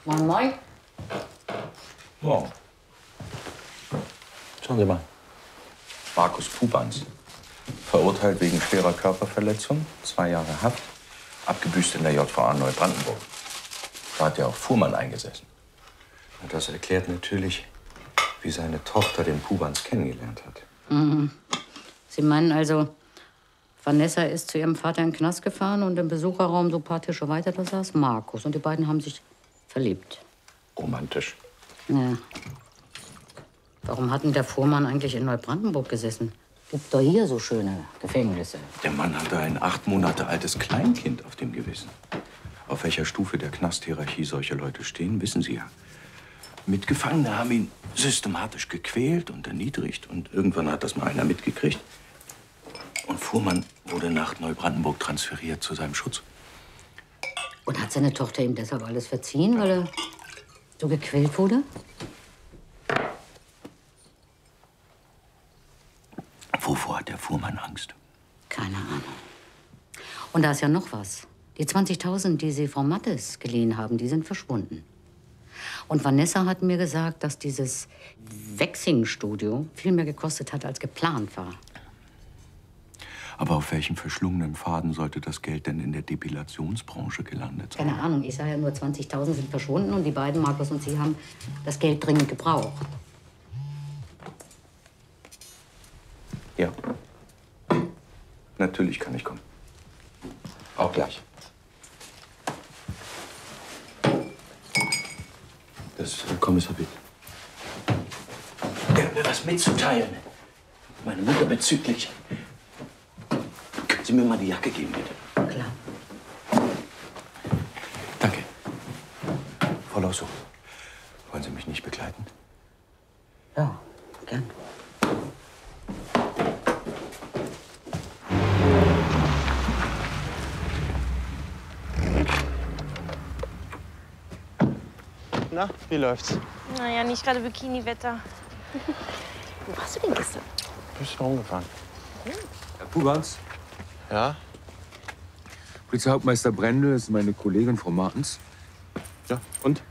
Moin, moin. Wow. Schauen Sie mal. Markus Pubans. Verurteilt wegen schwerer Körperverletzung, 2 Jahre Haft, abgebüßt in der JVA Neubrandenburg. Da hat ja auch Fuhrmann eingesessen. Und das erklärt natürlich, wie seine Tochter den Pubans kennengelernt hat. Mhm. Sie meinen also, Vanessa ist zu ihrem Vater in den Knast gefahren und im Besucherraum so ein paar Tische weiter, da saß Markus. Und die beiden haben sich verliebt. Romantisch. Ja. Warum hat denn der Fuhrmann eigentlich in Neubrandenburg gesessen? Gibt doch hier so schöne Gefängnisse. Der Mann hatte ein 8 Monate altes Kleinkind auf dem Gewissen. Auf welcher Stufe der Knasthierarchie solche Leute stehen, wissen Sie ja. Mitgefangene haben ihn systematisch gequält und erniedrigt. Und irgendwann hat das mal einer mitgekriegt. Und Fuhrmann wurde nach Neubrandenburg transferiert zu seinem Schutz. Und hat seine Tochter ihm deshalb alles verziehen, weil er so gequält wurde? Wovor hat der Fuhrmann Angst? Keine Ahnung. Und da ist ja noch was. Die 20.000, die Sie Frau Mattes geliehen haben, die sind verschwunden. Und Vanessa hat mir gesagt, dass dieses Waxing-Studio viel mehr gekostet hat, als geplant war. Aber auf welchem verschlungenen Faden sollte das Geld denn in der Depilationsbranche gelandet sein? Keine Ahnung, ich sage ja nur, 20.000 sind verschwunden und die beiden, Markus und Sie, haben das Geld dringend gebraucht. Ja. Natürlich kann ich kommen. Auch gleich. Das ist Kommissar Witt. Er hat mir was mitzuteilen. Meine Mutter bezüglich. Können Sie mir mal die Jacke geben, bitte? Klar. Danke. Frau Lausso, wollen Sie mich nicht begleiten? Ja, gern. Na, wie läuft's? Naja, nicht gerade Bikini-Wetter. Wo warst du denn gestern? Bist du rumgefahren? Herr Pubans, Ja? Polizeihauptmeister Brendel ist meine Kollegin, Frau Martens. Ja, und?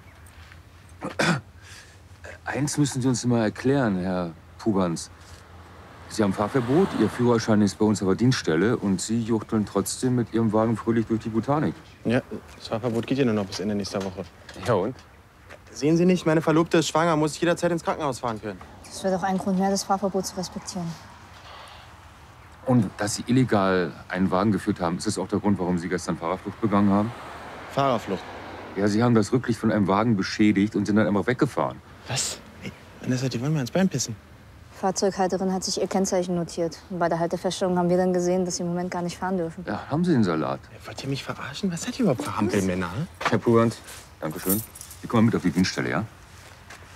Eins müssen Sie uns mal erklären, Herr Pubans. Sie haben Fahrverbot, Ihr Führerschein ist bei uns auf der Dienststelle und Sie juchteln trotzdem mit Ihrem Wagen fröhlich durch die Botanik. Ja, das Fahrverbot geht ja nur noch bis Ende nächster Woche. Ja und? Sehen Sie nicht, meine Verlobte ist schwanger, muss ich jederzeit ins Krankenhaus fahren können. Das wäre doch ein Grund mehr, das Fahrverbot zu respektieren. Und dass Sie illegal einen Wagen geführt haben, ist das auch der Grund, warum Sie gestern Fahrerflucht begangen haben? Fahrerflucht. Ja, Sie haben das Rücklicht von einem Wagen beschädigt und sind dann einfach weggefahren. Was? Ey, Vanessa, die wollen mir ins Bein pissen. Die Fahrzeughalterin hat sich ihr Kennzeichen notiert. Und bei der Haltefeststellung haben wir dann gesehen, dass sie im Moment gar nicht fahren dürfen. Ja, haben Sie den Salat. Wollt ihr mich verarschen? Was seid ihr überhaupt für Hampelmänner? Herr Pubans, danke schön. Sie kommen mit auf die Dienststelle, ja?